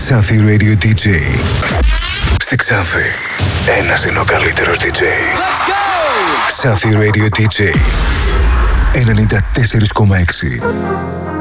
Ξάνθη Radio DJ. Στη Ξάνθη, ένας είναι ο καλύτερος DJ. Let's go! Ξάνθη Radio DJ 94,6.